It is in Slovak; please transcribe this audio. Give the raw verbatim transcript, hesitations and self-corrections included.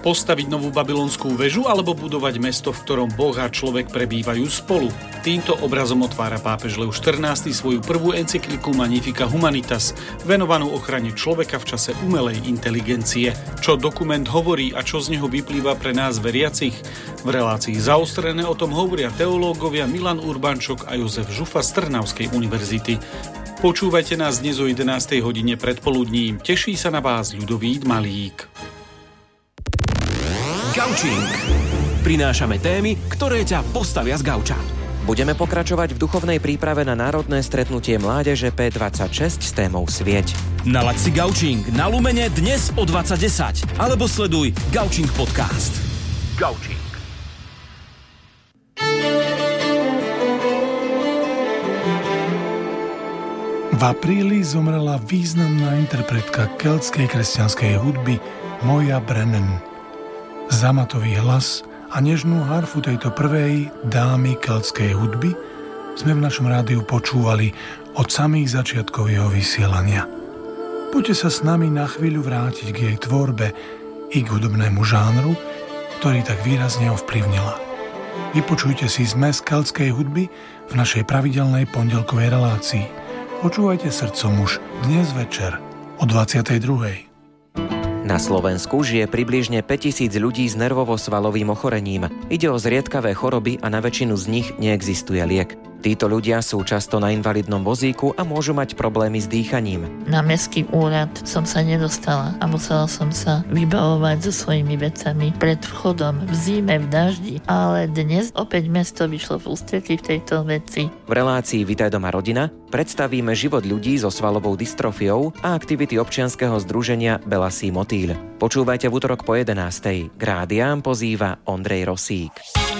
Postaviť novú babylonskú väžu alebo budovať mesto, v ktorom Boh a človek prebývajú spolu. Týmto obrazom otvára pápež Leoš štrnásty svoju prvú encykliku Magnificat Humanitas, venovanú ochrane človeka v čase umelej inteligencie. Čo dokument hovorí a čo z neho vyplýva pre nás veriacich? V relácii Zaostrené o tom hovoria teológovia Milan Urbančok a Jozef Žufa z Trnavskej univerzity. Počúvajte nás dnes o jedenástej hodine predpoludním. Teší sa na vás Ľudovít Malík. Gaučing. Prinášame témy, ktoré ťa postavia z gauča. Budeme pokračovať v duchovnej príprave na národné stretnutie mládeže pé dvadsaťšesť s témou Svieť. Nalaď si Gaučing na Lumene dnes o dvadsať desať alebo sleduj Gaučing podcast. Gaučing. V apríli zomrela významná interpretka keltskej kresťanskej hudby Moja Brennan. Zamatový hlas a nežnú harfu tejto prvej dámy keltskej hudby sme v našom rádiu počúvali od samých začiatkov jeho vysielania. Poďte sa s nami na chvíľu vrátiť k jej tvorbe i k hudobnému žánru, ktorý tak výrazne ovplyvnila. Vypočujte si zmes keltskej hudby v našej pravidelnej pondelkovej relácii. Počúvajte srdcom už dnes večer o dvadsiatej druhej. Na Slovensku žije približne päťtisíc ľudí s nervovo-svalovým ochorením. Ide o zriedkavé choroby a na väčšinu z nich neexistuje liek. Títo ľudia sú často na invalidnom vozíku a môžu mať problémy s dýchaním. Na mestský úrad som sa nedostala a musela som sa vybavovať so svojimi vecami pred vchodom v zime, v daždi. Ale dnes opäť mesto vyšlo v ústretí v tejto veci. V relácii Vitaj doma rodina predstavíme život ľudí so svalovou dystrofiou a aktivity občianskeho združenia Belasý motýľ. Počúvajte v utorok po jedenástej. K rádiám pozýva Ondrej Rosík.